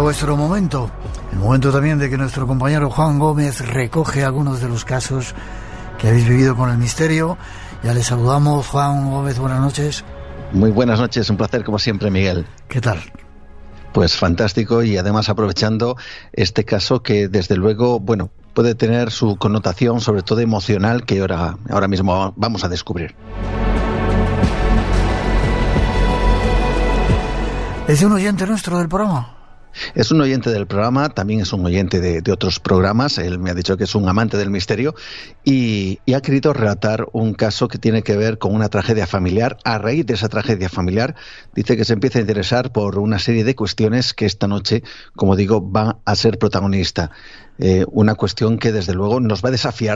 vuestro momento, el momento también de que nuestro compañero Juan Gómez recoge algunos de los casos que habéis vivido con el misterio. Ya les saludamos. Juan Gómez, buenas noches. Muy buenas noches, un placer como siempre, Miguel. ¿Qué tal? Pues fantástico, y además aprovechando este caso que desde luego, bueno, puede tener su connotación sobre todo emocional, que ahora mismo vamos a descubrir. ¿Es un oyente nuestro del programa? Es un oyente del programa, también es un oyente de otros programas. Él me ha dicho que es un amante del misterio y ha querido relatar un caso que tiene que ver con una tragedia familiar. A raíz de esa tragedia familiar, dice que se empieza a interesar por una serie de cuestiones que esta noche, como digo, van a ser protagonista. Una cuestión que desde luego nos va a desafiar